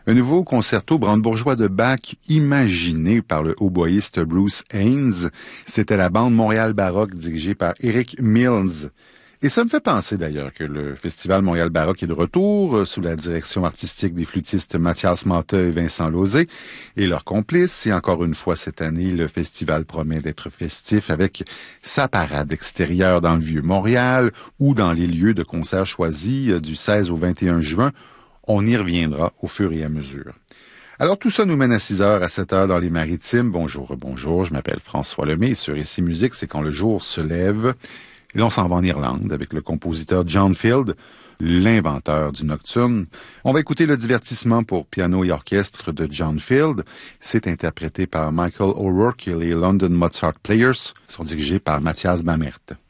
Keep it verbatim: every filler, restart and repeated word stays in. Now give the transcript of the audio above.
Un nouveau concerto brandebourgeois de Bach imaginé par le hautboyiste Bruce Haynes. C'était la bande Montréal Baroque dirigée par Eric Mills. Et ça me fait penser d'ailleurs que le Festival Montréal Baroque est de retour sous la direction artistique des flûtistes Mathias Mata et Vincent Lauzé et leurs complices. Et encore une fois cette année, le festival promet d'être festif avec sa parade extérieure dans le Vieux-Montréal ou dans les lieux de concert choisis du seize au vingt et un juin. On y reviendra au fur et à mesure. Alors tout ça nous mène à six heures, à sept heures dans les Maritimes. Bonjour, bonjour, je m'appelle François Lemay. Sur Ici Musique, c'est quand le jour se lève. Et là, on s'en va en Irlande avec le compositeur John Field, l'inventeur du nocturne. On va écouter le divertissement pour piano et orchestre de John Field. C'est interprété par Michael O'Rourke et les London Mozart Players. Ils sont dirigés par Mathias Bamert.